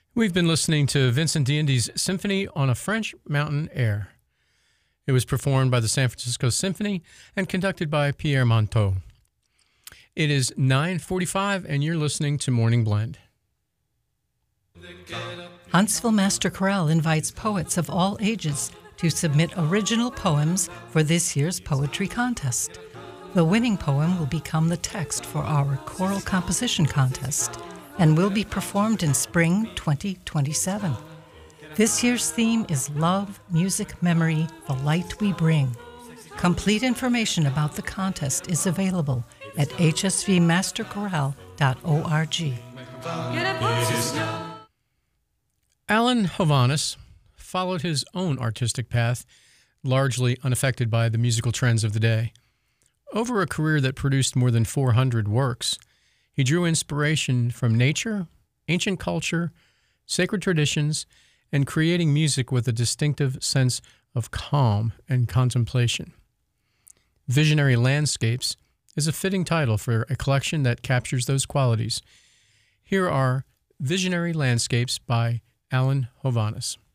We've been listening to Vincent d'Indy's Symphony on a French Mountain Air. It was performed by the San Francisco Symphony and conducted by Pierre Monteux. It is 9:45 and you're listening to Morning Blend. Huntsville Master Chorale invites poets of all ages to submit original poems for this year's poetry contest. The winning poem will become the text for our choral composition contest and will be performed in spring 2027. This year's theme is Love, Music, Memory, the Light We Bring. Complete information about the contest is available at hsvmasterchorale.org. Alan Hovhaness followed his own artistic path, largely unaffected by the musical trends of the day. Over a career that produced more than 400 works, he drew inspiration from nature, ancient culture, sacred traditions, and creating music with a distinctive sense of calm and contemplation. Visionary Landscapes is a fitting title for a collection that captures those qualities. Here are Visionary Landscapes by Alan Hovhaness.